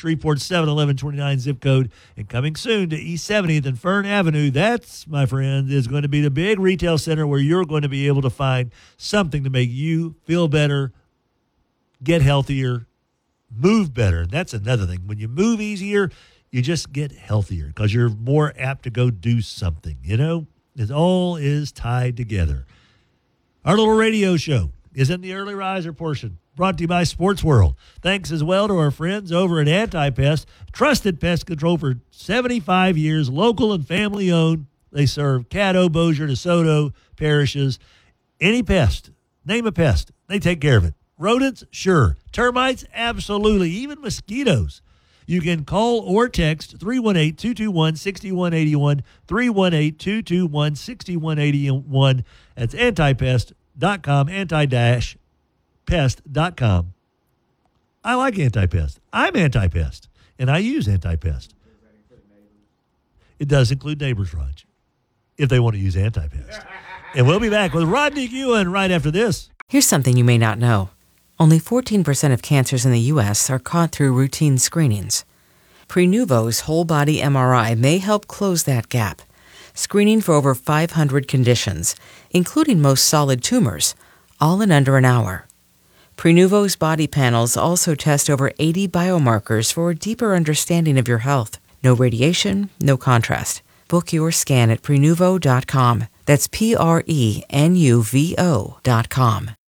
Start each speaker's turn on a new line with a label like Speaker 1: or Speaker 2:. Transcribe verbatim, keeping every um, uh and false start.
Speaker 1: Shreveport seven eleven twenty-nine zip code. And coming soon to East seventieth and Fern Avenue, that's, my friend, is going to be the big retail center where you're going to be able to find something to make you feel better, get healthier, move better. And that's another thing. When you move easier, you just get healthier because you're more apt to go do something. You know, it all is tied together. Our little radio show is in the early riser portion, brought to you by Sports World. Thanks as well to our friends over at Anti-Pest, trusted pest control for seventy-five years, local and family owned. They serve Caddo, Bossier, DeSoto parishes. Any pest, name a pest, they take care of it. Rodents, sure. Termites, absolutely. Even mosquitoes. You can call or text three one eight, two two one, six one eight one, three one eight, two two one, six one eight one. That's antipest dot com, anti-pest dot com. I like Anti-Pest. I'm Anti-Pest, and I use Anti-Pest. It does include neighbors, Raj, if they want to use Anti-Pest. And we'll be back with Rodney Ewan right after this.
Speaker 2: Here's something you may not know. Only fourteen percent of cancers in the U S are caught through routine screenings. Prenuvo's whole-body M R I may help close that gap, screening for over five hundred conditions, including most solid tumors, all in under an hour. Prenuvo's body panels also test over eighty biomarkers for a deeper understanding of your health. No radiation, no contrast. Book your scan at prenuvo dot com. That's P R E N U V O dot com.